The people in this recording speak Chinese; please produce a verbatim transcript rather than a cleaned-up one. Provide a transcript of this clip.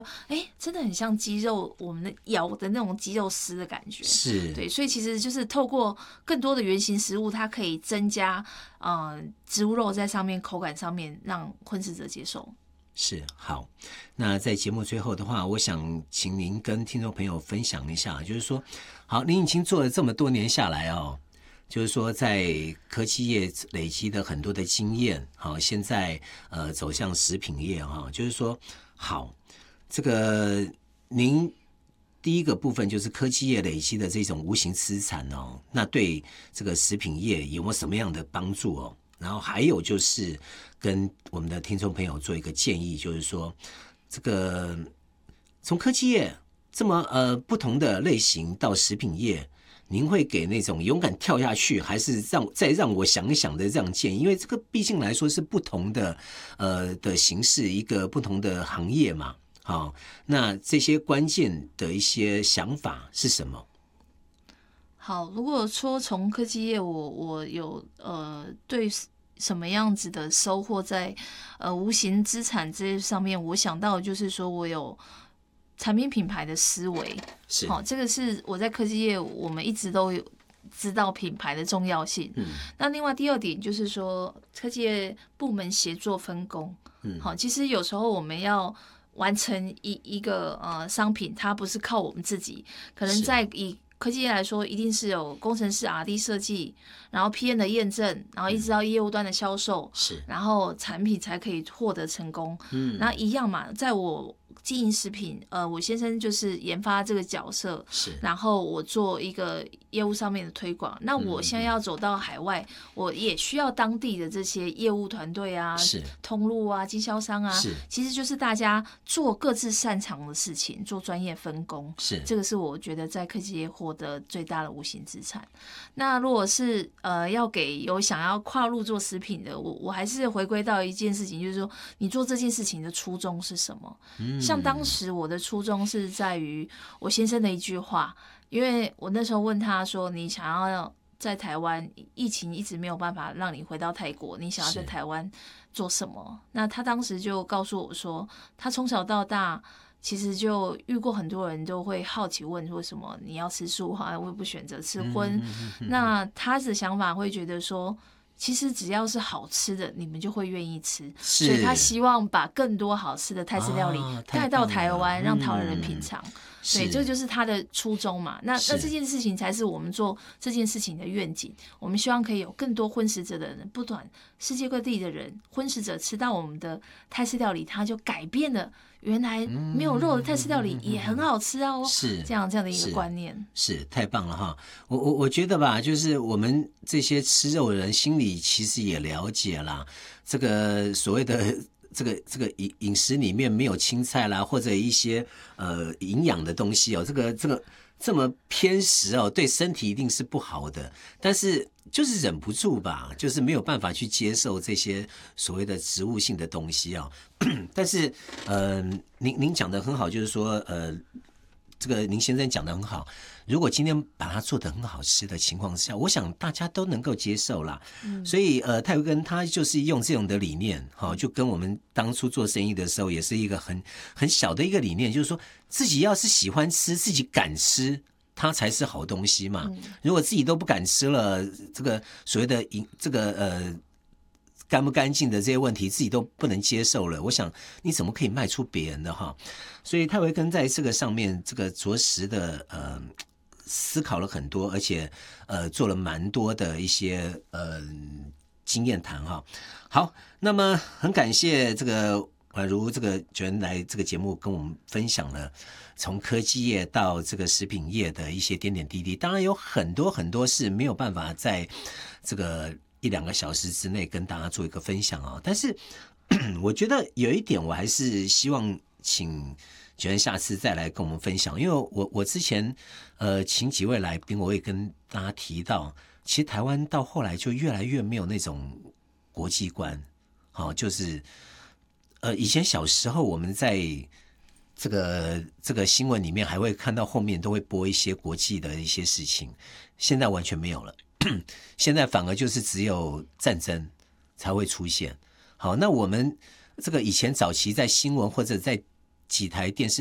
哎，真的很像鸡肉，我们的咬的那种鸡肉丝的感觉。 是， 对，所以其实就是透过更多的原型食物，它可以增加呃植物肉在上面口感上面，让荤食者接受。 是，好。那在节目最后的话，我想请您跟听众朋友分享一下，就是说，好，您已经做了这么多年下来哦，就是说在科技业累积的很多的经验，好，现在呃走向食品业哈，就是说，好，这个您第一个部分就是科技业累积的这种无形资产哦，那对这个食品业有没有什么样的帮助哦？然后还有就是跟我们的听众朋友做一个建议，就是说这个从科技业这么呃不同的类型到食品业，您会给那种勇敢跳下去，还是让再让我想一想的这样建议？因为这个毕竟来说是不同的呃的形式，一个不同的行业嘛。好，那这些关键的一些想法是什么？ 好，如果说从科技业我，我有呃对什么样子的收获在呃无形资产这上面，我想到就是说我有产品品牌的思维。 是， 好，这个是我在科技业我们一直都有知道品牌的重要性。嗯，那另外第二点就是说科技业部门协作分工。嗯，好，其实有时候我们要完成一一个呃商品，它不是靠我们自己，可能在以科技业来说，一定是有工程师 R&D 设计，然后 P M 的验证，然后一直到业务端的销售， 是， 然后产品才可以获得成功。嗯，那一样嘛，在我经营食品，呃，我先生就是研发这个角色， 是， 然后我做一个业务上面的推广。那我现在要走到海外，嗯、我也需要当地的这些业务团队啊、 是通路啊、经销商啊， 是， 其实就是大家做各自擅长的事情，做专业分工。 是， 这个是我觉得在科技业获得最大的无形资产。那如果是呃要给有想要跨入做食品的，我我还是回归到一件事情，就是说你做这件事情的初衷是什么？嗯。像当时我的初衷是在于我先生的一句话，因为我那时候问他说：“你想要在台湾，疫情一直没有办法让你回到泰国，你想要在台湾做什么？”那他当时就告诉我说，他从小到大其实就遇过很多人都会好奇问为什么你要吃素哈，为不选择吃荤？嗯嗯嗯嗯，那他的想法会觉得说，其实只要是好吃的，你们就会愿意吃，所以他希望把更多好吃的泰式料理带到台湾，让台湾人品尝。对，这就是他的初衷嘛。那那这件事情才是我们做这件事情的愿景。我们希望可以有更多荤食者的人，不管世界各地的人，荤食者吃到我们的泰式料理，他就改变了原来没有肉的泰式料理也很好吃哦。是这样这样的一个观念。 是，是太棒了哈！我我我觉得吧，就是我们这些吃肉的人心里其实也了解啦，这个所谓的。这个这个饮饮食里面没有青菜啦，或者一些呃营养的东西哦，这个这个这么偏食哦，对身体一定是不好的。但是就是忍不住吧，就是没有办法去接受这些所谓的植物性的东西哦。但是呃，您您讲的很好，就是说呃。这个您先生讲的很好，如果今天把它做得很好吃的情况下，我想大家都能够接受啦。嗯、所以呃，泰维根他就是用这种的理念，哈、哦，就跟我们当初做生意的时候也是一个很很小的一个理念，就是说自己要是喜欢吃，自己敢吃，它才是好东西嘛。嗯、如果自己都不敢吃了，这个所谓的饮这个呃。干不干净的这些问题自己都不能接受了，我想你怎么可以卖出别人的哈？所以泰维根在这个上面，这个着实的呃思考了很多，而且呃做了蛮多的一些呃经验谈哈。好，那么很感谢这个宛如这个觉得来这个节目跟我们分享了从科技业到这个食品业的一些点点滴滴，当然有很多很多是没有办法在这个。一两个小时之内跟大家做一个分享啊、哦，但是我觉得有一点我还是希望请觉得下次再来跟我们分享，因为我我之前呃请几位来宾，我也跟大家提到，其实台湾到后来就越来越没有那种国际观，好、哦，就是呃以前小时候我们在这个这个新闻里面还会看到后面都会播一些国际的一些事情，现在完全没有了。现在反而就是只有战争才会出现。好，那我们这个以前早期在新闻或者在几台电视